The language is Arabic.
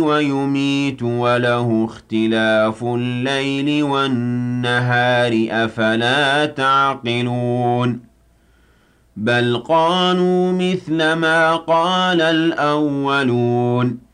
ويميت وله اختلاف الليل والنهار أفلا تعقلون بل قالوا مثل ما قال الأولون